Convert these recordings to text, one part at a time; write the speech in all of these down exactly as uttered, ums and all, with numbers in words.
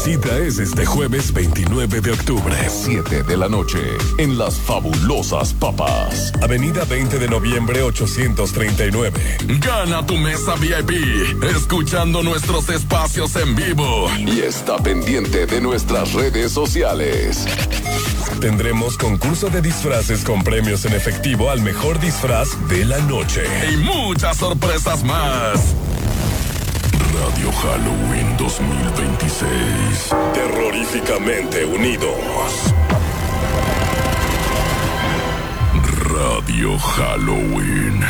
Cita es este jueves veintinueve de octubre, siete de la noche, en Las Fabulosas Papas, Avenida veinte de noviembre ochocientos treinta y nueve. Gana tu mesa V I P, escuchando nuestros espacios en vivo. Y está pendiente de nuestras redes sociales. Tendremos concurso de disfraces con premios en efectivo al mejor disfraz de la noche. Y muchas sorpresas más. Radio Halloween dos mil veintiséis. Terroríficamente unidos. Radio Halloween.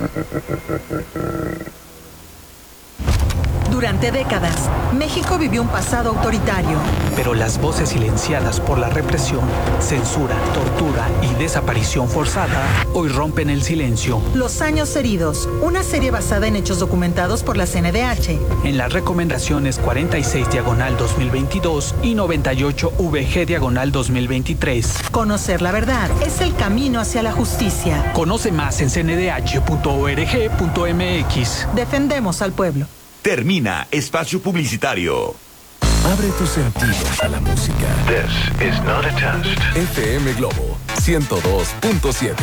Durante décadas, México vivió un pasado autoritario. Pero las voces silenciadas por la represión, censura, tortura y desaparición forzada hoy rompen el silencio. Los años heridos, una serie basada en hechos documentados por la C N D H. En las recomendaciones cuarenta y seis diagonal dos mil veintidós y noventa y ocho V G diagonal dos mil veintitrés. Conocer la verdad es el camino hacia la justicia. Conoce más en c n d h punto org punto m x. Defendemos al pueblo. Termina espacio publicitario. Abre tus sentidos a la música. This is not a test. F M Globo ciento dos punto siete.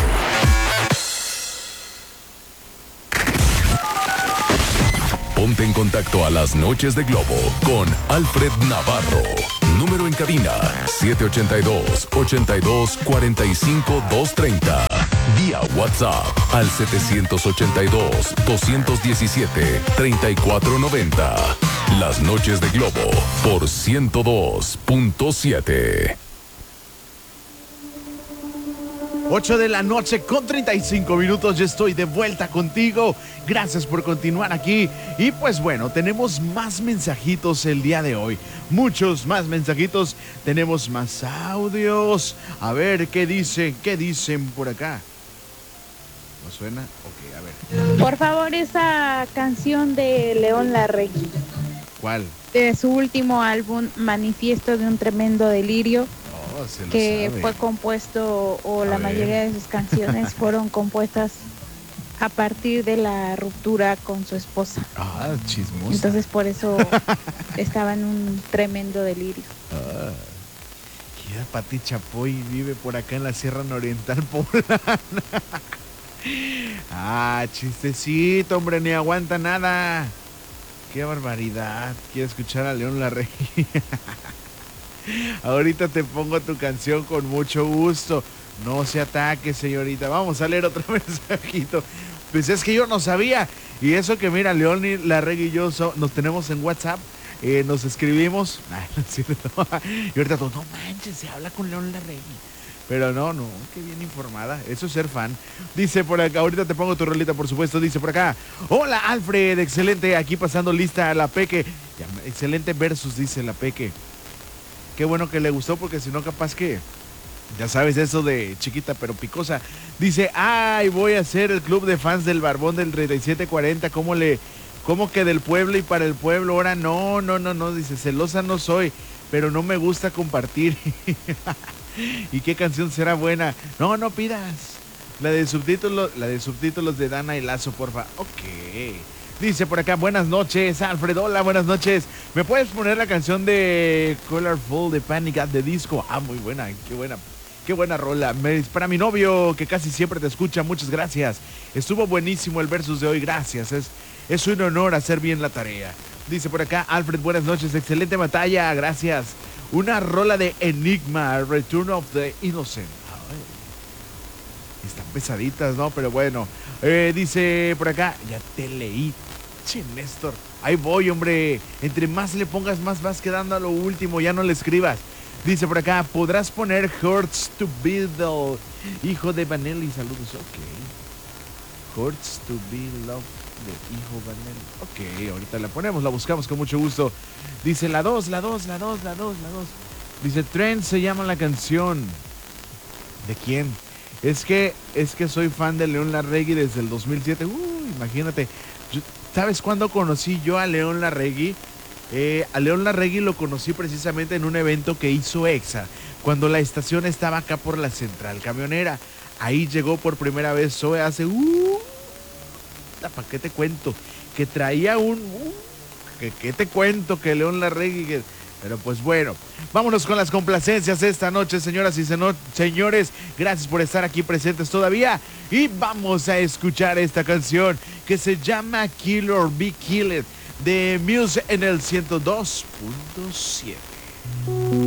Ponte en contacto a las noches de Globo con Alfred Navarro. Número en cabina siete ocho dos, ocho dos, cuatro cinco, dos tres cero. Vía WhatsApp al siete ocho dos, dos uno siete, tres cuatro nueve cero. Las noches de Globo por ciento dos punto siete. ocho de la noche con treinta y cinco minutos, ya estoy de vuelta contigo. Gracias por continuar aquí. Y pues bueno, tenemos más mensajitos el día de hoy. Muchos más mensajitos. Tenemos más audios. A ver, ¿qué dicen? ¿Qué dicen por acá? ¿No suena? Ok, a ver. Por favor, esa canción de León Larregui. ¿Cuál? De su último álbum, Manifiesto de un Tremendo Delirio. Oh, se lo que sabe. fue compuesto, o A la ver. mayoría de sus canciones fueron compuestas a partir de la ruptura con su esposa. Ah, chismosa. Entonces por eso estaba en un tremendo delirio. Ah, queda Pati Chapoy, vive por acá en la Sierra Nororiental Poblana. Ah, chistecito, hombre, ni aguanta nada. Qué barbaridad. Quiero escuchar a León Larregui. Ahorita te pongo tu canción con mucho gusto. No se ataque, señorita. Vamos a leer otro mensajito. Pues es que yo no sabía. Y eso que mira, León Larregui y yo so, nos tenemos en WhatsApp. Eh, nos escribimos. Ay, no es cierto. Y ahorita todo, no manches, se habla con León Larregui. Pero no, no, qué bien informada. Eso es ser fan. Dice por acá, ahorita te pongo tu rolita, por supuesto. Dice por acá, hola Alfred, excelente. Aquí pasando lista a la Peque. Excelente versus, dice la Peque. Qué bueno que le gustó, porque si no capaz que, ya sabes, eso de chiquita pero picosa. Dice, ay, voy a hacer el club de fans del Barbón del treinta y siete cuarenta. ¿Cómo le, cómo que del pueblo y para el pueblo? Ahora no, no, no, no. Dice, celosa no soy, pero no me gusta compartir. ¿Y qué canción será buena? No, no pidas. La de subtítulos, la de subtítulos de Dana y Lazo, porfa. Ok. Dice por acá, buenas noches, Alfred. Hola, buenas noches. ¿Me puedes poner la canción de Colorful de Panic at the Disco? Ah, muy buena, qué buena, qué buena rola. Me, para mi novio, que casi siempre te escucha, muchas gracias. Estuvo buenísimo el versus de hoy, gracias. Es, es un honor hacer bien la tarea. Dice por acá, Alfred, buenas noches, excelente batalla, gracias. Una rola de Enigma, Return of the Innocent. Ay, están pesaditas, ¿no? Pero bueno. Eh, dice por acá, ya te leí, che, Néstor. Ahí voy, hombre. Entre más le pongas, más vas quedando a lo último. Ya no le escribas. Dice por acá, ¿podrás poner Hurts to be the hijo de Vanelli? Saludos, ok. Hurts to be loved de hijo Vanelli. Ok, ahorita la ponemos, la buscamos con mucho gusto. Dice la dos, la dos, la dos, la dos, la dos. Dice, Trend se llama la canción. ¿De quién? Es que, es que soy fan de León Larregui desde el dos mil siete. Uy, imagínate. Yo, ¿sabes cuándo conocí yo a León Larregui? Eh, a León Larregui lo conocí precisamente en un evento que hizo EXA, cuando la estación estaba acá por la central camionera. Ahí llegó por primera vez Zoe hace... Uh, ¿para qué te cuento? Que traía un... Uh, que, ¿Qué te cuento? Que León Larregui... Que, Pero pues bueno, vámonos con las complacencias esta noche, señoras y seno- señores. Gracias por estar aquí presentes todavía. Y vamos a escuchar esta canción que se llama Kill or Be Killed de Muse en el ciento dos punto siete.